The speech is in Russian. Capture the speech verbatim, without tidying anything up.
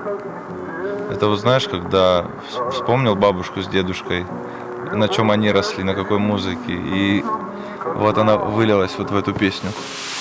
Это вот знаешь, когда вспомнил бабушку с дедушкой, на чем они росли, на какой музыке, и вот она вылилась вот в эту песню.